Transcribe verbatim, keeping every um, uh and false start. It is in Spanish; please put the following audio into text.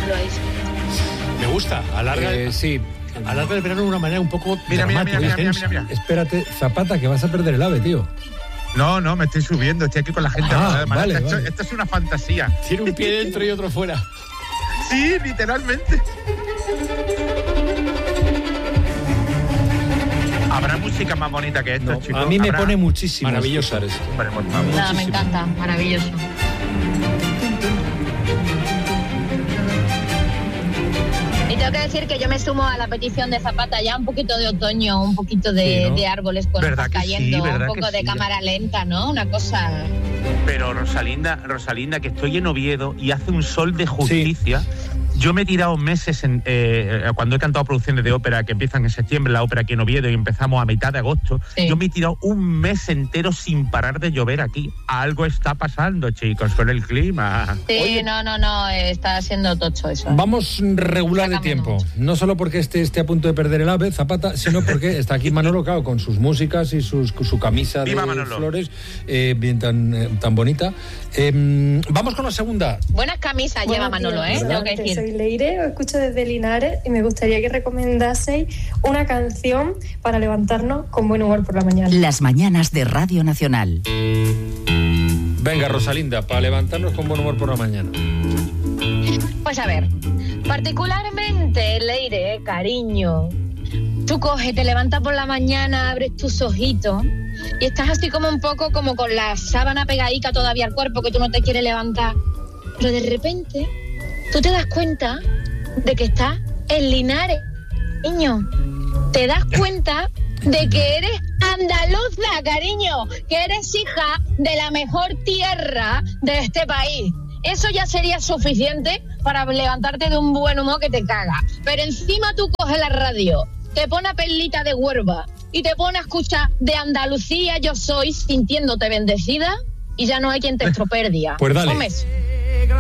Lois. Me gusta, alarga. Eh, sí. Alarga el verano de una manera un poco Mira, mira, dramática, mira, mira, intensa. mira, mira. Espérate, Zapata, que vas a perder el ave, tío. No, no, me estoy subiendo, estoy aquí con la gente. Ah, Además, vale, esto, vale. esto es una fantasía. Tiene un pie dentro y otro fuera. Sí, literalmente. ¿Habrá música más bonita que esto, No, chicos? a mí me ¿Habrá? pone muchísimo Maravilloso. escuchar esto. Hombre, por favor. Nada, me encanta, maravilloso. Y tengo que decir que yo me sumo a la petición de Zapata, ya un poquito de otoño, un poquito de, Sí, ¿no? de árboles con ¿Verdad hojas que sí? cayendo, ¿Verdad un que poco de sí? cámara lenta, ¿no? Una cosa... Pero Rosalinda, Rosalinda, que estoy en Oviedo y hace un sol de justicia. Sí. Yo me he tirado meses en, eh, cuando he cantado producciones de ópera que empiezan en septiembre, la ópera aquí en Oviedo, y empezamos a mitad de agosto. Sí. Yo me he tirado un mes entero sin parar de llover aquí. Algo está pasando, chicos, con el clima. Sí, Oye, no, no, no, está siendo tocho eso. ¿eh? Vamos regular de tiempo. Mucho. No solo porque este esté a punto de perder el ave, Zapata, sino porque está aquí Manolo Cao con sus músicas y sus, su camisa Viva de Manolo. Flores, eh, bien tan, eh, tan bonita. Eh, vamos con la segunda. Buenas camisas Buenas lleva Manolo, días, ¿eh? Tengo que decir. Soy Leire, os escucho desde Linares y me gustaría que recomendaseis una canción para levantarnos con buen humor por la mañana. Las mañanas de Radio Nacional. Venga, Rosalinda, para levantarnos con buen humor por la mañana. Pues a ver, particularmente, Leire, cariño, tú coges, te levantas por la mañana, abres tus ojitos y estás así como un poco como con la sábana pegadica todavía al cuerpo que tú no te quieres levantar, pero de repente tú te das cuenta de que estás en Linares, niño. Te das cuenta de que eres andaluza, cariño, que eres hija de la mejor tierra de este país. Eso ya sería suficiente para levantarte de un buen humor que te caga. Pero encima tú coges la radio, te pones Perlita de Huelva y te pones a escuchar de Andalucía yo soy, sintiéndote bendecida, y ya no hay quien te estropee el día. Pues dale. Comes.